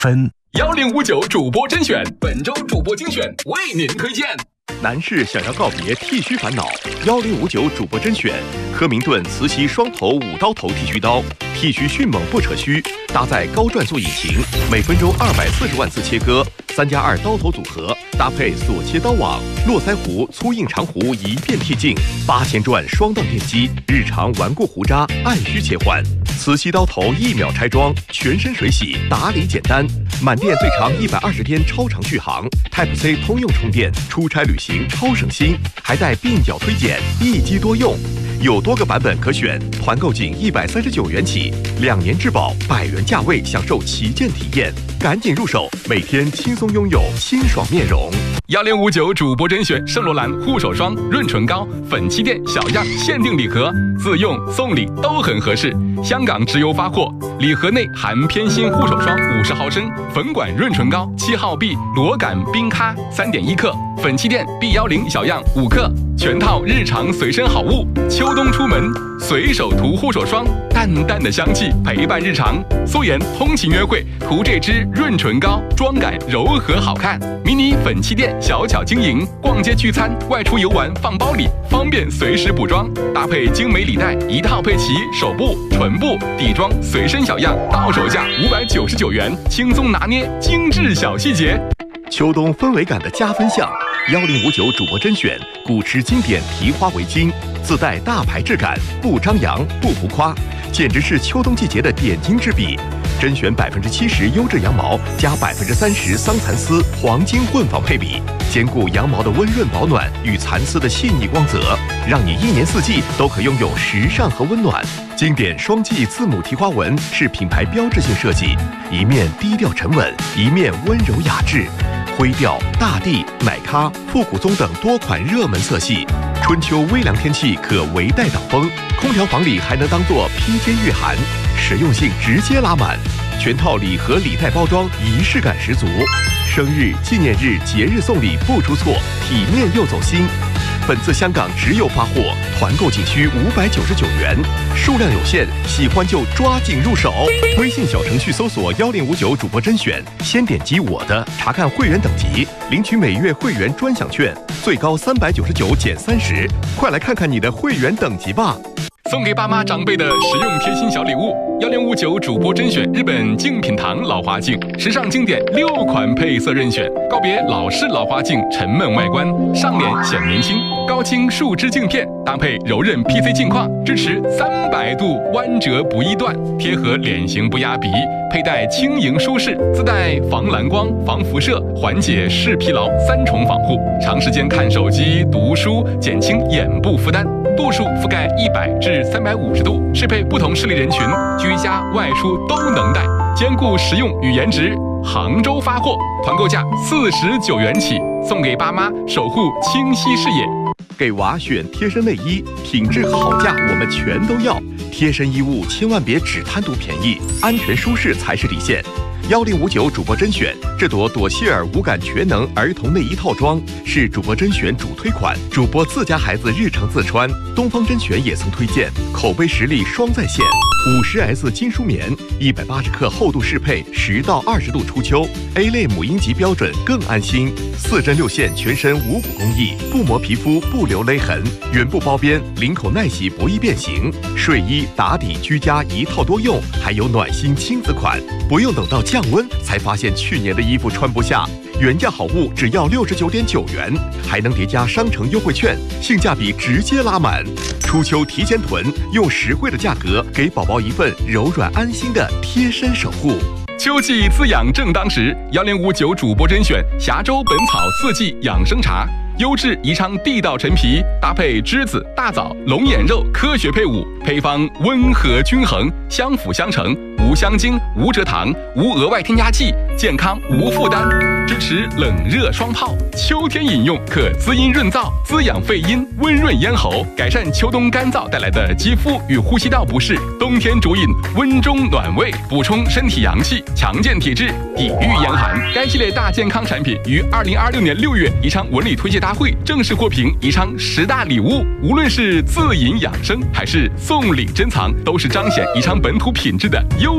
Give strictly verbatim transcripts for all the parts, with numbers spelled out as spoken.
分。 幺零五九主播甄选，本周主播精选为您推荐。 男士想要告别剃须烦恼，幺零五九主播甄选科明顿磁吸双头五刀头剃须刀，剃须迅猛不扯须，搭载高转速引擎，每分钟二百四十万次切割，三加二刀头组合，搭配锁切刀网，络腮胡、粗硬长胡一遍剃净，八千转双档电机，日常顽固胡渣按需切换。磁吸刀头一秒拆装，全身水洗，打理简单，满电最长一百二十天超长续航 ，Type C 通用充电，出差旅行超省心，还带鬓角推剪，一机多用。有多个版本可选，团购仅一百三十九元起，两年质保，百元价位享受旗舰体验，赶紧入手，每天轻松拥有清爽面容。 幺零五九主播甄选圣罗兰护手霜、润唇膏、粉气垫小样限定礼盒，自用送礼都很合适。香港直邮发货，礼盒内含偏心护手霜五十毫升，粉管润唇膏七号 B 螺杆冰咖三点一克，粉气垫 B 幺零小样五克，全套日常随身好物。秋冬出门随手涂护手霜，淡淡的香气陪伴日常。素颜通勤约会涂这支润唇膏，妆感柔和好看。迷你粉气垫小巧晶莹，逛街聚餐外出游玩放包里，方便随时补妆。搭配精美礼袋一套配齐，手部、唇部、底妆随身小样，到手价五百九十九元，轻松拿捏精致小细节。 秋冬氛围感的加分项，幺零五九主播甄选古驰经典提花围巾，自带大牌质感，不张扬不浮夸，简直是秋冬季节的点睛之笔。甄选百分之七十优质羊毛加百分之三十桑蚕丝，黄金混纺配比，兼顾羊毛的温润保暖与蚕丝的细腻光泽，让你一年四季都可拥有时尚和温暖。经典双髻字母提花纹是品牌标志性设计，一面低调沉稳，一面温柔雅致。灰调、大地、奶咖、复古棕等多款热门色系，春秋微凉天气可围带挡风，空调房里还能当做披肩御寒，实用性直接拉满。全套礼盒礼袋包装仪式感十足，生日、纪念日、节日送礼不出错，体面又走心。本次香港直邮发货，团购仅需五百九十九元，数量有限，喜欢就抓紧入手。微信小程序搜索幺零五九主播甄选，先点击我的，查看会员等级，领取每月会员专享券，最高三百九十九减三十，快来看看你的会员等级吧。 送给爸妈长辈的实用贴心小礼物，幺零五九主播甄选日本精品堂老花镜，时尚经典六款配色任选，告别老式老花镜沉闷外观，上脸显年轻。高清树脂镜片搭配柔韧 P C 镜框，支持三百度弯折不易断，贴合脸型不压鼻，佩戴轻盈舒适，自带防蓝光、防辐射，缓解视疲劳三重防护，长时间看手机、读书，减轻眼部负担。度数覆盖一百至三百五十度，适配不同视力人群，居家外出都能戴，兼顾实用与颜值。杭州发货，团购价四十九元起，送给爸妈，守护清晰视野。 给娃选贴身内衣，品质和好价我们全都要。贴身衣物千万别只贪图便宜，安全舒适才是底线。幺零五九主播甄选，这朵朵希尔无感全能儿童内衣套装是主播甄选主推款，主播自家孩子日常自穿，东方甄选也曾推荐，口碑实力双在线。五十 S 金舒棉，一百八十克厚度适配，十到二十度初秋 ，A 类母婴级标准更安心。四针六线全身无骨工艺，不磨皮肤，不留勒痕，原布包边，领口耐洗，不易变形。睡衣、打底、居家一套多用，还有暖心亲子款，不用等到降温才发现去年的衣服穿不下。原价好物只要六十九点九元，还能叠加商城优惠券，性价比直接拉满。初秋提前囤，用实惠的价格给宝宝一份柔软安心的贴身守护。 秋季滋养正当时，幺零五九主播甄选峡州本草四季养生茶，优质宜昌地道陈皮，搭配栀子、大枣、龙眼肉，科学配伍，配方温和均衡，相辅相成，无香精、无蔗糖、无额外添加剂，健康无负担，支持冷热双泡。秋天饮用可滋阴润燥，滋养肺阴，温润咽喉，改善秋冬干燥带来的肌肤与呼吸道不适。冬天主饮温中暖胃，补充身体阳气，强健体质，抵御严寒。该系列大健康产品于二零二六年六月宜昌文理推介大会正式获评宜昌十大礼物。无论是自饮养生还是送礼珍藏，都是彰显宜昌本土品质的优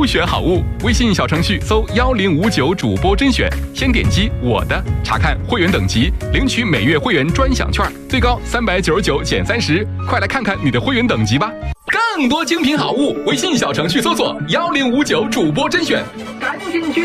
优选好物。微信小程序搜幺零五九主播甄选，先点击我的，查看会员等级，领取每月会员专享券，最高三百九十九减三十，快来看看你的会员等级吧！更多精品好物，微信小程序搜索幺零五九主播甄选，赶紧去。